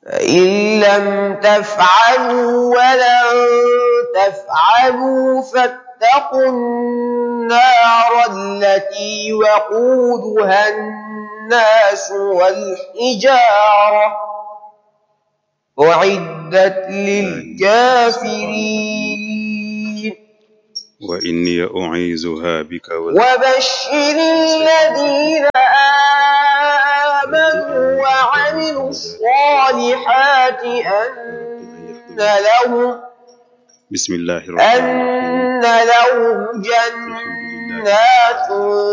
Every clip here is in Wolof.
فإن لم تفعلوا ولن تفعلوا فاتقوا النار التي وقودها الناس والحجارة أعدت للكافرين وإني أعيذها بك وبشر الذين آمنوا وعملوا الصالحات أن بسم الله الرحمن لهم جنات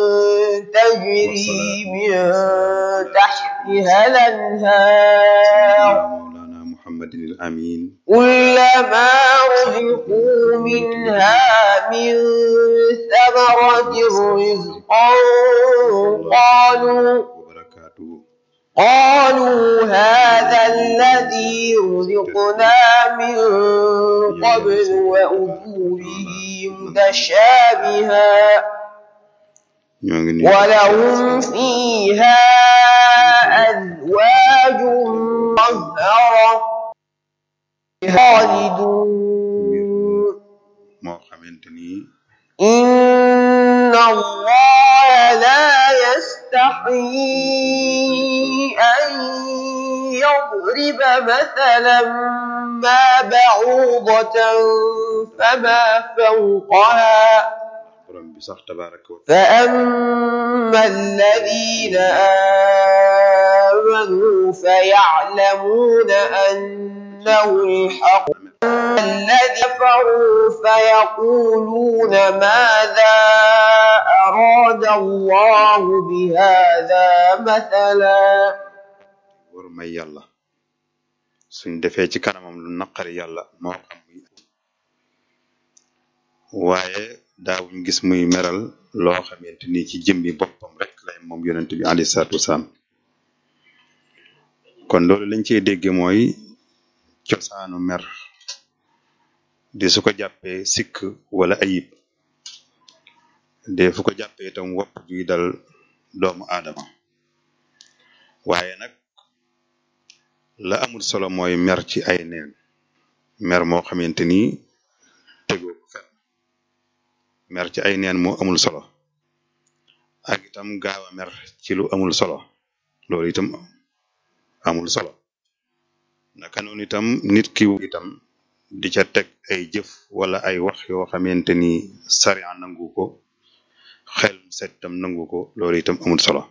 تجري من تحتها الأنهار مولانا محمد الأمين كلما رزقوا منها من ثمرة رزقا قالوا هذا الذي رزقنا من قبل وأتوا به متشابها ولهم فيها أزواج مطهرة خالدون إن الله لا يستحيي أن يضرب مثلا ما بعوضة فما فوقها فأما الذين آمنوا فيعلمون أنه الحق الذين كفروا فيقولون ماذا أراد الله بهذا مثلا may yàlla suñ defee ci kanamam lu naqari yàlla moo xam muy waaye daawuñ gis muy meral loo xamante ni ci jëmmi boppam rek lay moom yonent bi alayhi salaatu wasalaam kon loolu lañ cey dégge mooy cosaanu mer di su ko jàppee sikk wala ayib de fu ko jàppee itam wopp juy dal doomu aadama waaye nag la amul solo mooy mer ci ay neen mer moo xamante ni tegoo ko fenn mer ci ay neen moo amul solo ak itam gaaw a mer ci lu amul solo loolu itam amul solo naka noonu itam nit ki itam di ca teg ay jëf wala ay wax yoo xamante ni sariya nangu ko xel set itam nangu ko loolu itam amul solo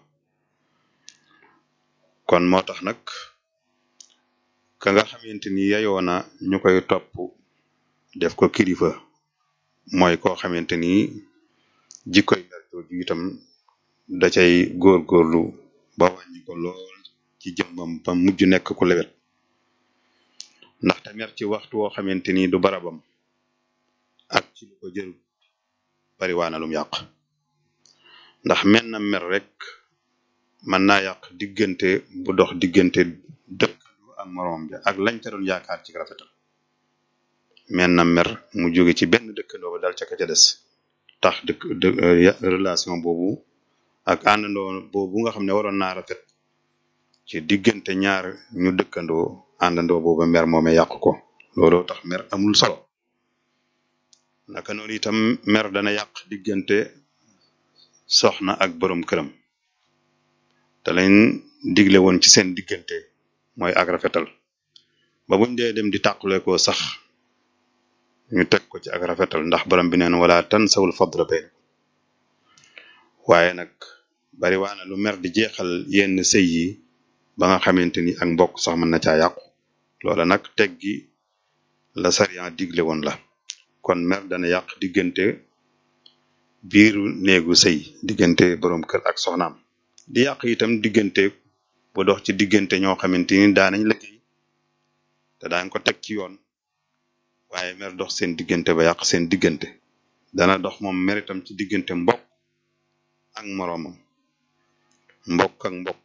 kon moo tax nag ka nga xamante ni yayoo na ñu koy topp def ko kilifa mooy koo xamante ni jikkoy mer jooju itam da cay góorgóorlu ba wàññi ko lool ci jëmmam ba mujj nekk ku lewet ndaxte mer ci waxtu woo xamante ni du barabam ak ci lu ko jël bari waana lum yàq ndax men na mer rek mën naa yàq diggante bu dox diggante dëkk ak moroom ja ak lañ ca doon yaakaar ci rafetal men na mer mu jóge ci benn dëkkandoo ba dal ca ka ca des tax relation boobu ak àndandoo boobu nga xam ne waroon naa rafet ci diggante ñaar ñu dëkkandoo àndandoo boobu mer moome yàq ko looloo tax mer amul solo naka noonu itam mer dana yàq diggante soxna ak borom këram te lañ digle woon ci seen diggante mooy ak rafetal ba buñ dee dem di tàqale ko sax ñu teg ko ci ak rafetal ndax borom bi neen wala tansawul fadla bayna waaye nag bari waana lu mer di jeexal yenn sëy yi ba nga xamante ni ak mbokk sax mën na caa yàqu loola nag teggi la sariya digle woon la kon mer dana yàq diggante biiru néegu sëy diggante borom kër ak soxnaam di yàq itam diggante bu dox ci diggante ñoo xamante ni daanañ liggéey te daan ko teg ci yoon waaye mer dox seen diggante ba yàq seen diggante dana dox moom mer itam ci diggante mbokk ak moroomam mbokk ak mbokk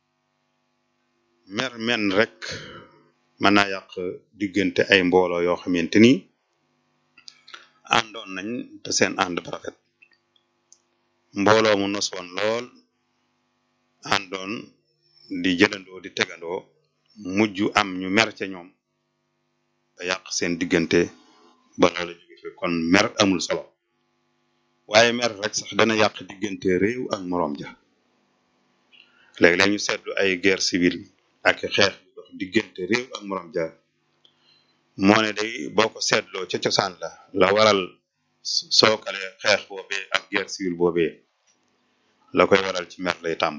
mer men rek mën naa yàq diggante ay mbooloo yoo xamante ni àndoon nañ te seen ànd ba rafet mbooloo mu nos woon lool àndoon di jëlandoo di tegandoo mujj am ñu mer ca ñoom ba yàq seen diggante ba loola jóge fi kon mer amul solo waaye mer rek sax dana yàq diggante réew ak moroom ja léeg-léeg ñu seetlu ay guerre civile ak xeex yu dox diggante réew ak moroom ja moo ne day boo ko seetloo ca cosaan la waral sookale xeex boobee ak guerre civile boobee la koy waral ci mer lay tàmb